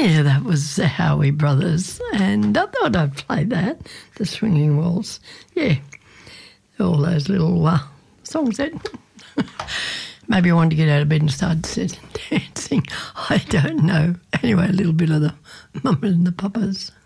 Yeah, that was the Howie Brothers, and I thought I'd play that, the Swinging Waltz. Yeah, all those little songs that maybe I wanted to get out of bed and start dancing. I don't know. Anyway, a little bit of the Mamas and the Papas.